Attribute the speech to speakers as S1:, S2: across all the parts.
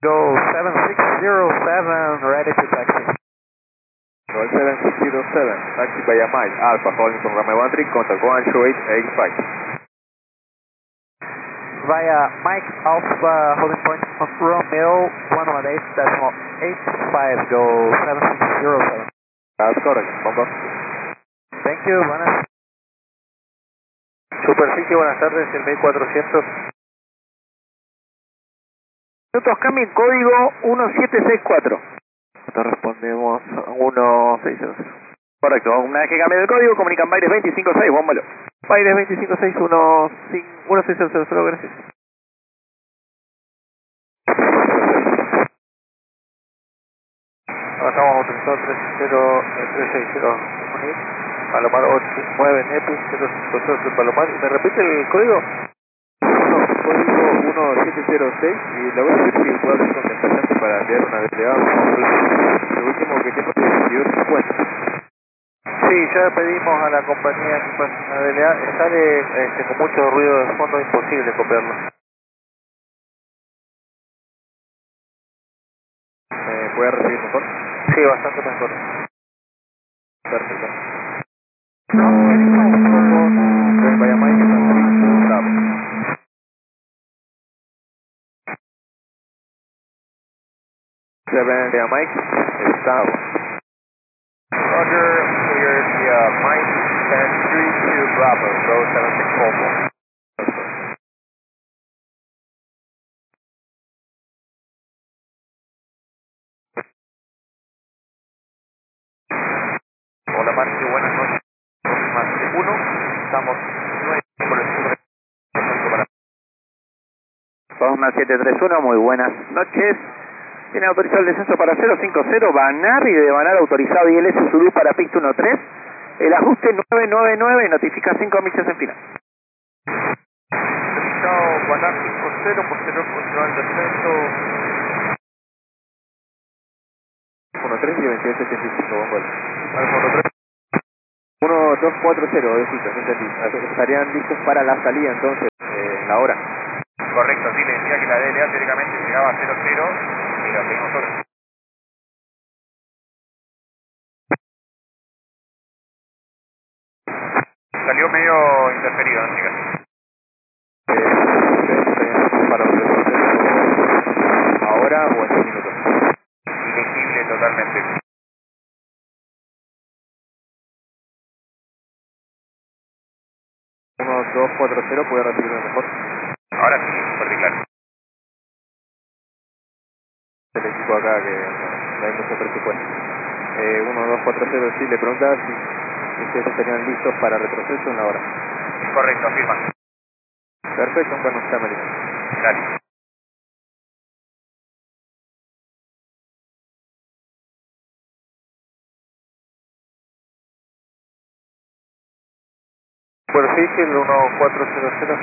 S1: Go 7607, ready to taxi.
S2: Go 7607, taxi via Mike, Alpha, holding from Runway 13, contact 12885.
S1: Via Mike Alpha, holding point of Romeo 118.85, go 7607.
S2: That's correct, Bomba.
S1: Thank you, buenas.
S2: Superficie, buenas tardes, el 1400.
S1: Minutos, cambio, código 1764.
S2: Te respondemos a 1600.
S1: Correcto, una vez que cambie el código, comunican Baires 256, bómbalo.
S2: Baires 256, 1600, gracias.
S1: Estamos autorizado 360, Palomar 89, Nepis, 050 Palomar. ¿Me repite el código?
S2: Código 1706 y la voy a ver si puedo hacer contestación para enviar una delegada. Lo último que tengo es 2250.
S1: Sí, ya pedimos a la compañía que pase una DLA, sale con mucho ruido de fondo, imposible copiarlo.
S2: ¿Me puede recibir mejor?
S1: Sí, bastante mejor.
S2: Perfecto. Vaya Mike, bravo. 7 via Mike, estado.
S1: Roger, clear via Mike 1032 Bravo, go 7644. Hola Marque, buenas noches. Marque 1, estamos 9 por el sur de para.
S3: Forma 731, muy buenas noches. Tiene autorizado el descenso para 050, Banar y de Banar autorizado ILS Zulu para pista 13. El ajuste 999, notifica 5 millas en final.
S1: Autorizado Banar 50, posterior continuar el descenso.
S2: 13 y 2875, bomba.
S1: Alfa 13.
S2: 1240, decito, no entendí. Estarían listos para la salida entonces, en la hora.
S1: Correcto, sí, le decía que la DLA teóricamente llegaba a 00 y la pedimos nosotros. Salió medio interferido, ¿no, chicas?
S2: Para retroceder ahora o en 10 minutos.
S1: Ilegible totalmente.
S2: 1240, puede recibirme mejor.
S1: Ahora sí, súper claro.
S2: El equipo acá que no hay mucho presupuesto. 1240, sí, le preguntaba si ustedes estarían listos para retroceso en la hora.
S1: Correcto, afirma.
S2: Perfecto, bueno, está Melissa.
S1: Dale. Superficie el 1400.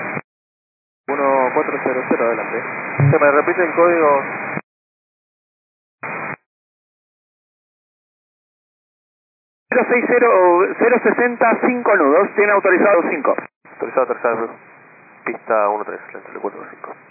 S2: 1400, adelante.
S1: Se me repite el código.
S3: 060, 5 nudos, tiene autorizado 5.
S1: Autorizado tercera pista 13, lento L45.